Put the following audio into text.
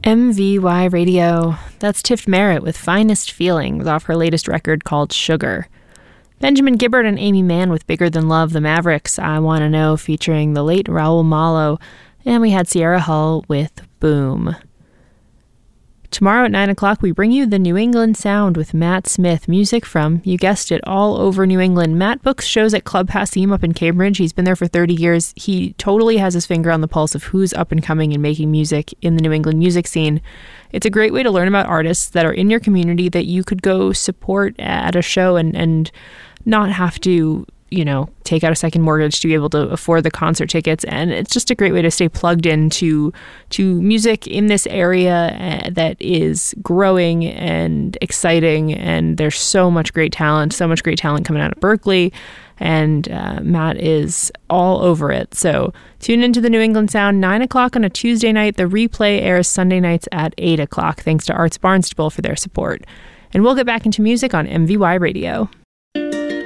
MVY Radio. That's Tiff Merritt with Finest Feelings off her latest record called Sugar. Benjamin Gibbard and Amy Mann with Bigger Than Love, The Mavericks, I Wanna Know, featuring the late Raul Malo. And we had Sierra Hull with Boom. Tomorrow at 9 o'clock, we bring you the New England Sound with Matt Smith, music from, you guessed it, all over New England. Matt books shows at Club Passim up in Cambridge. He's been there for 30 years. He totally has his finger on the pulse of who's up and coming and making music in the New England music scene. It's a great way to learn about artists that are in your community that you could go support at a show and not have to, take out a second mortgage to be able to afford the concert tickets. And it's just a great way to stay plugged into music in this area that is growing and exciting. And there's so much great talent coming out of Berkeley. And Matt is all over it. So tune into the New England Sound, 9 o'clock on a Tuesday night. The replay airs Sunday nights at 8 o'clock, thanks to Arts Barnstable for their support. And we'll get back into music on MVY Radio.